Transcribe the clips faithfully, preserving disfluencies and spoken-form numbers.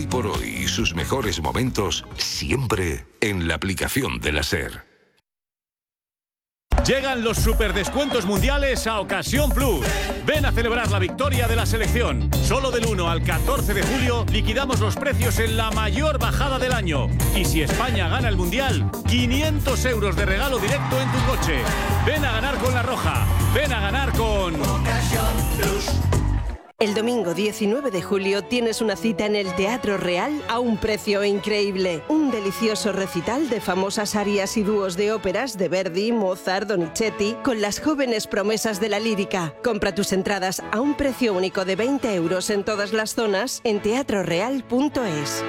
por hoy y sus mejores momentos siempre en la aplicación de la SER. Llegan los superdescuentos mundiales a Ocasión Plus. Ven a celebrar la victoria de la selección. Solo del uno al catorce de julio liquidamos los precios en la mayor bajada del año. Y si España gana el mundial, quinientos euros de regalo directo en tu coche. Ven a ganar con La Roja. Ven a ganar con Ocasión Plus. El domingo diecinueve de julio tienes una cita en el Teatro Real a un precio increíble. Un delicioso recital de famosas arias y dúos de óperas de Verdi, Mozart, Donizetti, con las jóvenes promesas de la lírica. Compra tus entradas a un precio único de veinte euros en todas las zonas en teatro real punto es.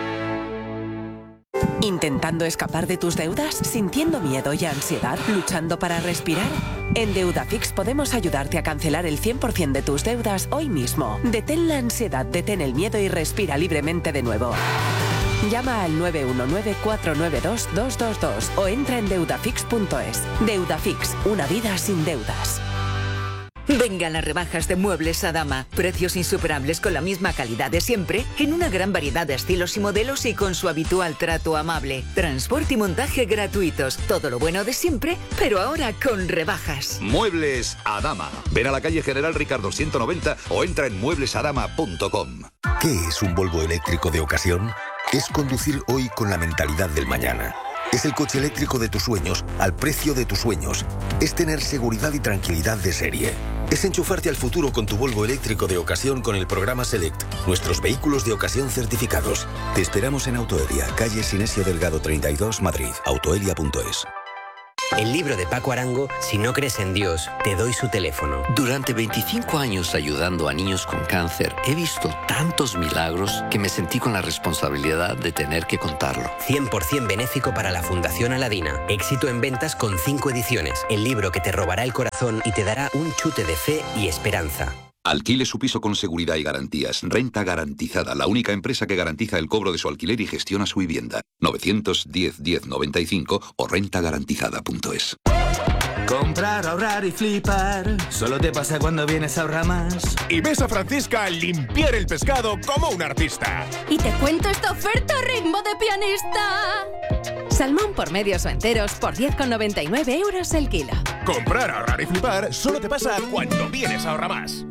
¿Intentando escapar de tus deudas? ¿Sintiendo miedo y ansiedad? ¿Luchando para respirar? En Deudafix podemos ayudarte a cancelar el cien por ciento de tus deudas hoy mismo. Detén la ansiedad, detén el miedo y respira libremente de nuevo. Llama al nueve uno nueve, cuatro nueve dos, dos dos dos o entra en deudafix punto es. Deudafix, una vida sin deudas. Vengan las rebajas de Muebles Adama. Precios insuperables con la misma calidad de siempre, en una gran variedad de estilos y modelos y con su habitual trato amable. Transporte y montaje gratuitos. Todo lo bueno de siempre, pero ahora con rebajas. Muebles Adama. Ven a la calle General Ricardo ciento noventa o entra en muebles adama punto com. ¿Qué es un Volvo eléctrico de ocasión? Es conducir hoy con la mentalidad del mañana. Es el coche eléctrico de tus sueños, al precio de tus sueños. Es tener seguridad y tranquilidad de serie. Es enchufarte al futuro con tu Volvo eléctrico de ocasión con el programa Select. Nuestros vehículos de ocasión certificados. Te esperamos en Autoelia, calle Sinesio Delgado treinta y dos, Madrid. autoelia punto es. El libro de Paco Arango, Si no crees en Dios, te doy su teléfono. Durante veinticinco años ayudando a niños con cáncer, he visto tantos milagros que me sentí con la responsabilidad de tener que contarlo. cien por ciento benéfico para la Fundación Aladina. Éxito en ventas con cinco ediciones. El libro que te robará el corazón y te dará un chute de fe y esperanza. Alquile su piso con seguridad y garantías. Renta Garantizada, la única empresa que garantiza el cobro de su alquiler y gestiona su vivienda. novecientos diez, diez noventa y cinco o renta garantizada punto es. Comprar, ahorrar y flipar. Solo te pasa cuando vienes a Ahorra Más. Y ves a Francisca limpiar el pescado como un artista. Y te cuento esta oferta a ritmo de pianista. Salmón por medios o enteros por diez con noventa y nueve euros el kilo. Comprar, ahorrar y flipar solo te pasa cuando vienes a Ahorra Más.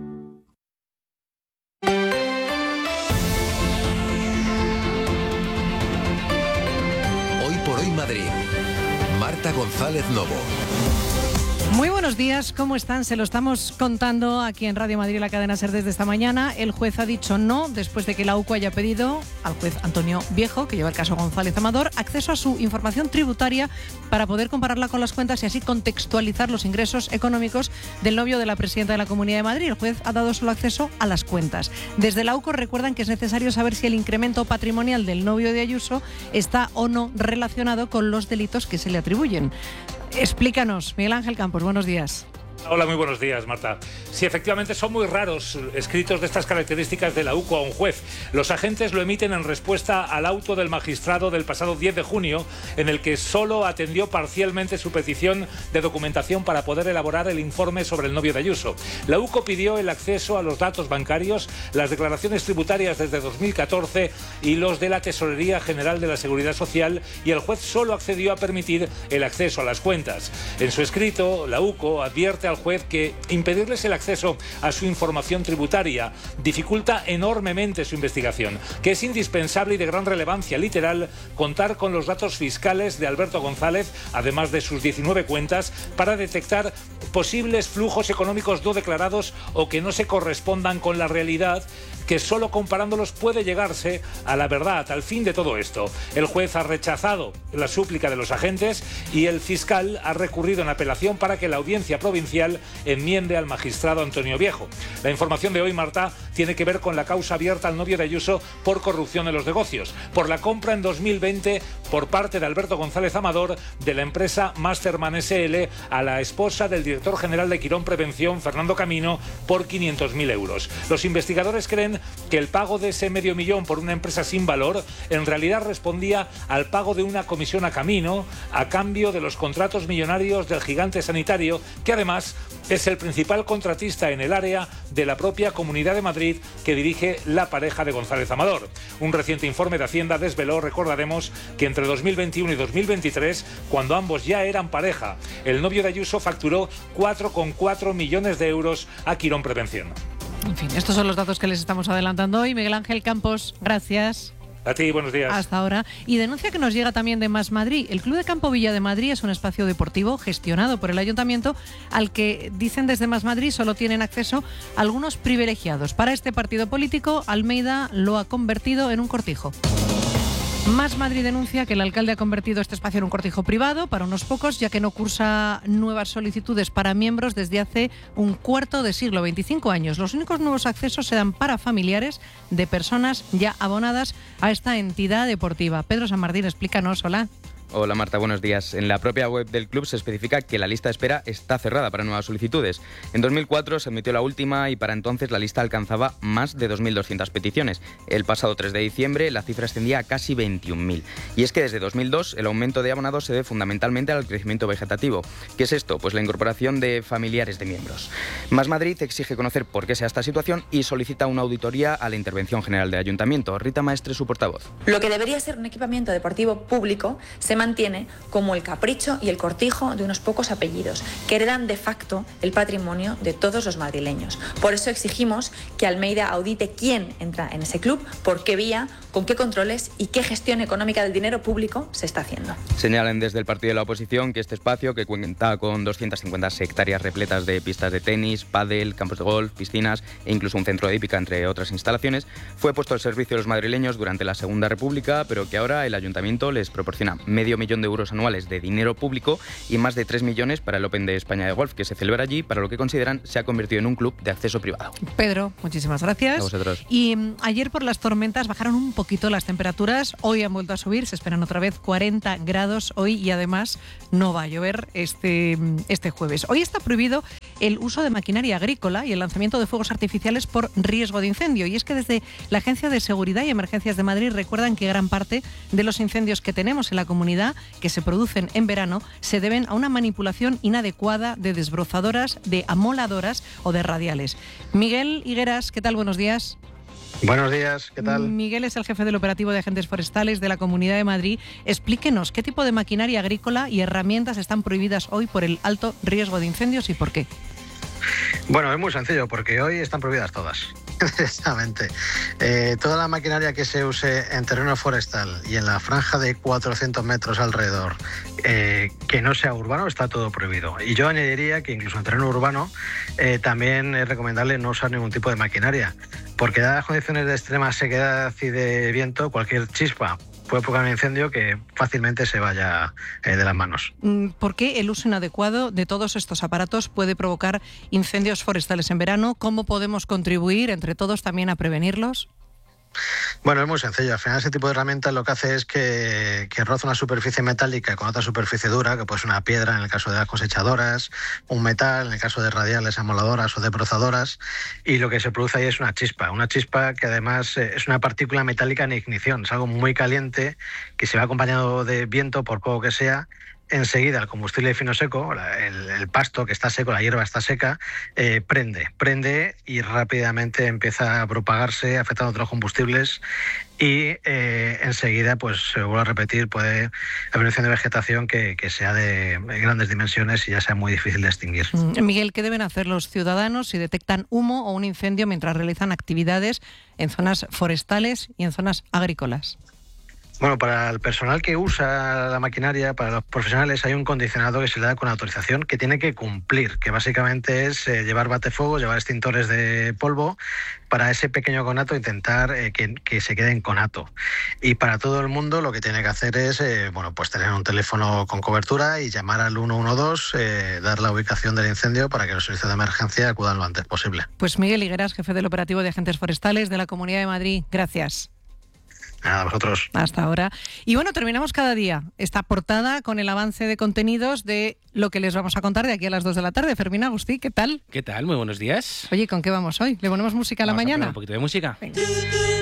Hoy por hoy Madrid. Marta González Novo. Muy buenos días, ¿cómo están? Se lo estamos contando aquí en Radio Madrid, la cadena SER, desde esta mañana. El juez ha dicho no, después de que la U C O haya pedido al juez Antonio Viejo, que lleva el caso González Amador, acceso a su información tributaria para poder compararla con las cuentas y así contextualizar los ingresos económicos del novio de la presidenta de la Comunidad de Madrid. El juez ha dado solo acceso a las cuentas. Desde la U C O recuerdan que es necesario saber si el incremento patrimonial del novio de Ayuso está o no relacionado con los delitos que se le atribuyen. Explícanos, Miguel Ángel Campos, buenos días. Hola, muy buenos días, Marta. Sí, efectivamente son muy raros escritos de estas características de la U C O a un juez. Los agentes lo emiten en respuesta al auto del magistrado del pasado diez de junio, en el que solo atendió parcialmente su petición de documentación para poder elaborar el informe sobre el novio de Ayuso. La U C O pidió el acceso a los datos bancarios, las declaraciones tributarias desde dos mil catorce y los de la Tesorería General de la Seguridad Social, y el juez solo accedió a permitir el acceso a las cuentas. En su escrito, la U C O advierte al juez que impedirles el acceso a su información tributaria dificulta enormemente su investigación, que es indispensable y de gran relevancia literal contar con los datos fiscales de Alberto González, además de sus diecinueve cuentas, para detectar posibles flujos económicos no declarados o que no se correspondan con la realidad, que solo comparándolos puede llegarse a la verdad. Al fin de todo esto, el juez ha rechazado la súplica de los agentes y el fiscal ha recurrido en apelación para que la audiencia provincial enmiende al magistrado Antonio Viejo. La información de hoy, Marta, tiene que ver con la causa abierta al novio de Ayuso por corrupción en los negocios, por la compra en dos mil veinte por parte de Alberto González Amador de la empresa Masterman S L a la esposa del director general de Quirón Prevención, Fernando Camino, por quinientos mil euros. Los investigadores creen decían que el pago de ese medio millón por una empresa sin valor en realidad respondía al pago de una comisión a Camino a cambio de los contratos millonarios del gigante sanitario, que además es el principal contratista en el área de la propia Comunidad de Madrid que dirige la pareja de González Amador. Un reciente informe de Hacienda desveló, recordaremos, que entre dos mil veintiuno y dos mil veintitrés, cuando ambos ya eran pareja, el novio de Ayuso facturó cuatro coma cuatro millones de euros a Quirón Prevención. En fin, estos son los datos que les estamos adelantando hoy. Miguel Ángel Campos, gracias. A ti, buenos días. Hasta ahora. Y denuncia que nos llega también de Más Madrid. El Club de Campo Villa de Madrid es un espacio deportivo gestionado por el Ayuntamiento al que, dicen desde Más Madrid, solo tienen acceso algunos privilegiados. Para este partido político, Almeida lo ha convertido en un cortijo. Más Madrid denuncia que el alcalde ha convertido este espacio en un cortijo privado para unos pocos, ya que no cursa nuevas solicitudes para miembros desde hace un cuarto de siglo, veinticinco años. Los únicos nuevos accesos se dan para familiares de personas ya abonadas a esta entidad deportiva. Pedro San Martín, explícanos. Hola. Hola Marta, buenos días. En la propia web del club se especifica que la lista de espera está cerrada para nuevas solicitudes. En dos mil cuatro se emitió la última y para entonces la lista alcanzaba más de dos mil doscientas peticiones. El pasado tres de diciembre la cifra ascendía a casi veintiún mil. Y es que desde dos mil dos el aumento de abonados se debe fundamentalmente al crecimiento vegetativo. ¿Qué es esto? Pues la incorporación de familiares de miembros. Más Madrid exige conocer por qué se da esta situación y solicita una auditoría a la Intervención General del Ayuntamiento. Rita Maestre, su portavoz. Lo que debería ser un equipamiento deportivo público se mantiene como el capricho y el cortijo de unos pocos apellidos que heredan de facto el patrimonio de todos los madrileños. Por eso exigimos que Almeida audite quién entra en ese club, por qué vía, con qué controles y qué gestión económica del dinero público se está haciendo. Señalan desde el partido de la oposición que este espacio, que cuenta con doscientas cincuenta hectáreas repletas de pistas de tenis, pádel, campos de golf, piscinas e incluso un centro de hípica, entre otras instalaciones, fue puesto al servicio de los madrileños durante la Segunda República, pero que ahora el Ayuntamiento les proporciona medio millón de euros anuales de dinero público y más de tres millones para el Open de España de Golf, que se celebra allí, para lo que consideran se ha convertido en un club de acceso privado. Pedro, muchísimas gracias. A vosotros. Y um, ayer por las tormentas bajaron un poquito las temperaturas, hoy han vuelto a subir, se esperan otra vez cuarenta grados hoy y además no va a llover este, este jueves. Hoy está prohibido el uso de maquinaria agrícola y el lanzamiento de fuegos artificiales por riesgo de incendio. Y es que desde la Agencia de Seguridad y Emergencias de Madrid recuerdan que gran parte de los incendios que tenemos en la comunidad, que se producen en verano, se deben a una manipulación inadecuada de desbrozadoras, de amoladoras o de radiales. Miguel Higueras, ¿qué tal? Buenos días. Buenos días, ¿qué tal? Miguel es el jefe del operativo de agentes forestales de la Comunidad de Madrid. Explíquenos qué tipo de maquinaria agrícola y herramientas están prohibidas hoy por el alto riesgo de incendios y por qué. Bueno, es muy sencillo, porque hoy están prohibidas todas. Exactamente. Eh, toda la maquinaria que se use en terreno forestal y en la franja de cuatrocientos metros alrededor, eh, que no sea urbano, está todo prohibido. Y yo añadiría que incluso en terreno urbano eh, también es recomendable no usar ningún tipo de maquinaria, porque dadas las condiciones de extrema sequedad y de viento, cualquier chispa puede provocar un incendio que fácilmente se vaya eh, de las manos. ¿Por qué el uso inadecuado de todos estos aparatos puede provocar incendios forestales en verano? ¿Cómo podemos contribuir entre todos también a prevenirlos? Bueno, es muy sencillo. Al final ese tipo de herramientas lo que hace es que, que roza una superficie metálica con otra superficie dura, que puede ser una piedra en el caso de las cosechadoras, un metal en el caso de radiales, amoladoras o desbrozadoras, y lo que se produce ahí es una chispa. Una chispa que además es una partícula metálica en ignición, es algo muy caliente que se va acompañado de viento, por poco que sea. Enseguida el combustible fino seco, el, el pasto que está seco, la hierba está seca, eh, prende, prende y rápidamente empieza a propagarse, afectando a otros combustibles y eh, enseguida, pues se vuelve a repetir, puede haber un incendio de vegetación que, que sea de grandes dimensiones y ya sea muy difícil de extinguir. Miguel, ¿qué deben hacer los ciudadanos si detectan humo o un incendio mientras realizan actividades en zonas forestales y en zonas agrícolas? Bueno, para el personal que usa la maquinaria, para los profesionales, hay un condicionado que se le da con autorización que tiene que cumplir, que básicamente es eh, llevar batefuegos, llevar extintores de polvo, para ese pequeño conato intentar eh, que, que se quede en conato. Y para todo el mundo lo que tiene que hacer es eh, bueno, pues tener un teléfono con cobertura y llamar al uno uno dos, eh, dar la ubicación del incendio para que los servicios de emergencia acudan lo antes posible. Pues Miguel Higueras, jefe del operativo de agentes forestales de la Comunidad de Madrid, gracias. Nada, a vosotros. Hasta ahora. Y bueno, terminamos cada día esta portada con el avance de contenidos de lo que les vamos a contar de aquí a las dos de la tarde. Fermín Agustí, ¿qué tal? ¿Qué tal? Muy buenos días. Oye, ¿con qué vamos hoy? ¿Le ponemos música a la Vamos mañana? A poner un poquito de música. Venga.